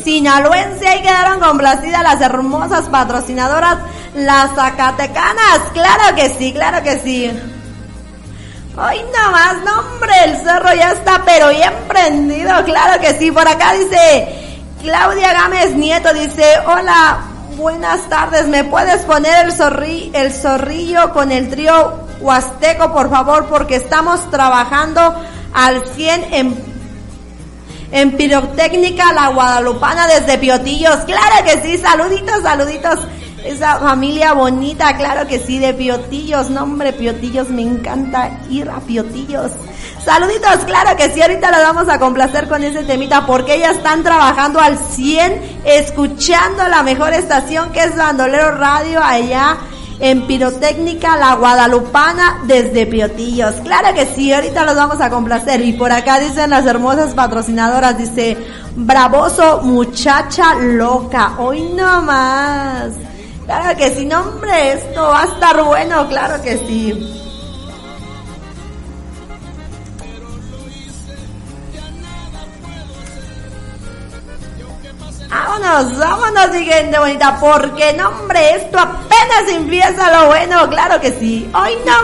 sinaloense. Ahí quedaron complacidas las hermosas patrocinadoras, las zacatecanas. Claro que sí, claro que sí. Hoy nomás, no hombre, el cerro ya está pero bien prendido, claro que sí. Por acá dice Claudia Gámez Nieto, dice, hola, buenas tardes, ¿me puedes poner el zorrillo con el trío huasteco, por favor? Porque estamos trabajando al 100 en pirotecnia La Guadalupana desde Piotillos. Claro que sí, saluditos, saluditos. Esa familia bonita, claro que sí, de Piotillos. No, hombre, Piotillos, me encanta ir a Piotillos. Saluditos, claro que sí, ahorita las vamos a complacer con ese temita porque ellas están trabajando al 100, escuchando la mejor estación que es Bandolero Radio allá en Pirotecnia La Guadalupana desde Piotillos. Claro que sí, ahorita los vamos a complacer. Y por acá dicen las hermosas patrocinadoras, dice, bravoso muchacha loca, hoy no más. Claro que sí, no hombre, esto va a estar bueno, claro que sí. Vámonos, vámonos, mi gente bonita, porque no hombre, esto apenas empieza lo bueno, claro que sí. Hoy no